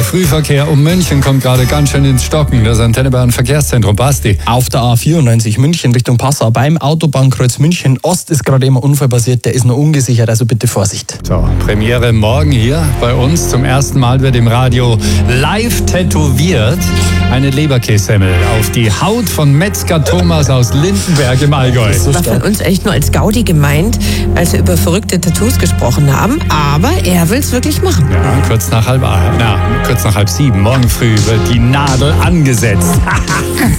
Frühverkehr um München kommt gerade ganz schön ins Stocken. Das Antenne Bayern Verkehrszentrum. Basti. Auf der A94 München Richtung Passau beim Autobahnkreuz München Ost ist gerade immer Unfall passiert. Der ist noch ungesichert, also bitte Vorsicht. So, Premiere morgen hier bei uns. Zum ersten Mal wird im Radio live tätowiert eine Leberkässemmel auf die Haut von Metzger Thomas aus Lindenberg im Allgäu. Das war von uns echt nur als Gaudi gemeint, als wir über verrückte Tattoos gesprochen haben. Aber er will es wirklich machen. Ja, kurz nach halb 7. Morgen früh wird die Nadel angesetzt.